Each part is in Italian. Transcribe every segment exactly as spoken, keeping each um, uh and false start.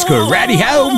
Marasco, Ready Home.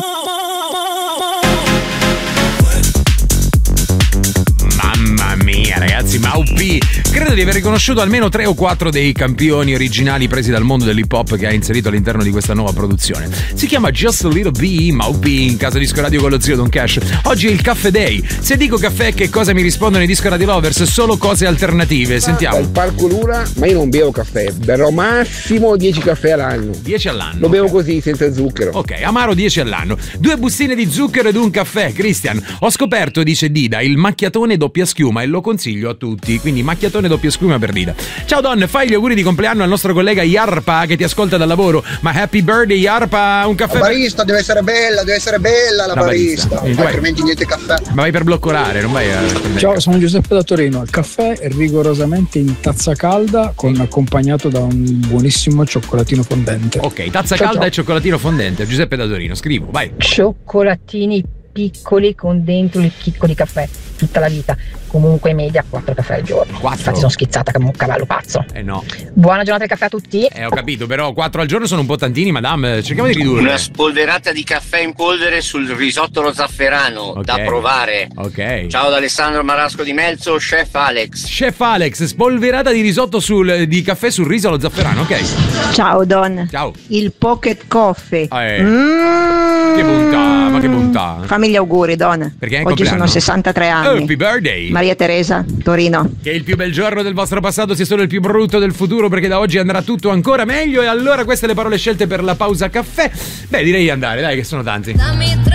Mamma mia ragazzi, Maupi, credo di aver riconosciuto almeno tre o quattro dei campioni originali presi dal mondo dell'hip hop che ha inserito all'interno di questa nuova produzione. Si chiama Just a Little Bit, Maupi, in casa Disco Radio con lo zio Don Cash. Oggi è il Caffè Day. Se dico caffè, che cosa mi rispondono i Disco Radio Lovers? Solo cose alternative, sentiamo. Al Parco Luna, ma io non bevo caffè, berrò massimo dieci caffè all'anno. dieci all'anno? Lo bevo così, senza zucchero. Ok, amaro dieci all'anno. Due bustine di zucchero ed un caffè. Christian, ho scoperto, dice Dida, il macchiatone doppia schiuma e lo consiglio a tutti. Quindi macchiatone doppia schiuma per Dida. Ciao Don, fai gli auguri di compleanno al nostro collega Yarpa che ti ascolta dal lavoro. Ma happy birthday Yarpa, un caffè. La barista deve essere bella, deve essere bella la, La barista, barista. barista. Altrimenti niente caffè. Ma vai per bloccolare, non vai a... Ciao, sono Giuseppe da Torino. Il caffè è rigorosamente in tazza calda con accompagnato da un buonissimo cioccolatino fondente. Ok, tazza ciao, calda ciao. e cioccolatino fondente. Giuseppe da Torino, scrivo, vai. Cioccolatini piccoli con dentro il chicco di caffè tutta la vita, comunque in media quattro caffè al giorno. quattro? Infatti sono schizzata come un cavallo pazzo. Eh no. Buona giornata di caffè a tutti. Eh ho capito, però quattro al giorno sono un po' tantini, madame, cerchiamo di ridurre. Una spolverata di caffè in polvere sul risotto allo zafferano, Ok. da provare. Ok. Ciao da Alessandro Marasco di Melzo, chef Alex. Chef Alex, spolverata di risotto sul di caffè sul riso allo zafferano, ok. Ciao Don. Ciao. Il Pocket Coffee. Eh. Mm. Che bontà, ma che bontà. Fammi gli auguri Don. Perché è il Oggi compleanno? sono sessantatré anni. Happy birthday. Maria Teresa, Torino. Che il più bel giorno del vostro passato sia solo il più brutto del futuro, perché da oggi andrà tutto ancora meglio. E allora queste le parole scelte per la pausa caffè. Beh, direi di andare, dai, che sono tanti.